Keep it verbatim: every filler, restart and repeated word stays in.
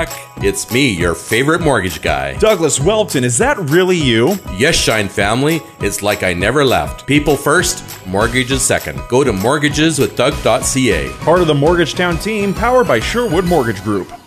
back. It's me, your favorite mortgage guy. Douglas Welton, is that really you? Yes, Shine family. It's like I never left. People first, mortgages second. Go to mortgages with doug dot c a. Part of the Mortgage Town team, powered by Sherwood Mortgage Group.